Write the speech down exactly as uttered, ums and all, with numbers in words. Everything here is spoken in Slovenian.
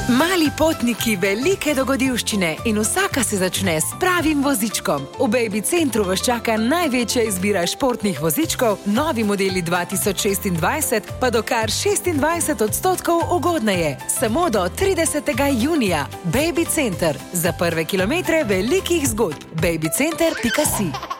Mali potniki, velike dogodivščine in vsaka se začne s pravim vozičkom. V Baby Centru vas čaka največja izbira športnih vozičkov, novi modeli dva tisoč šestindvajset pa do kar šestindvajset odstotkov ugodneje. Samo do tridesetega junija. Baby Center. Za prve kilometre velikih zgodb. baby center pika si.